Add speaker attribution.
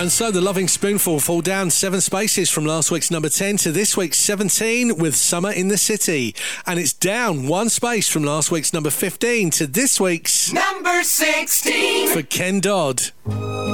Speaker 1: And so the Loving Spoonful fall down 7 spaces from last week's number 10 to this week's 17 with Summer in the City. And it's down 1 space from last week's number 15 to this week's
Speaker 2: number 16
Speaker 1: for Ken Dodd.